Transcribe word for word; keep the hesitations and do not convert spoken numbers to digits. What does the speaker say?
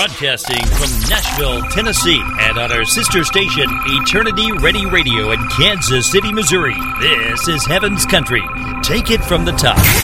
Broadcasting from Nashville, Tennessee, and on our sister station, Eternity Ready Radio in Kansas City, Missouri. This is Heaven's Country. Take it from the top.